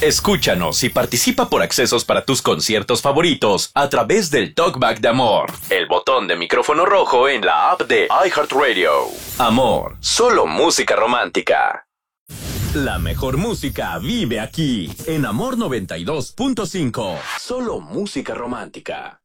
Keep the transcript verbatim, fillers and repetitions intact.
Escúchanos y participa por accesos para tus conciertos favoritos a través del Talkback de Amor, el botón de micrófono rojo en la app de iHeartRadio. Amor, solo música romántica. La mejor música vive aquí, en Amor noventa y dos punto cinco. Solo música romántica.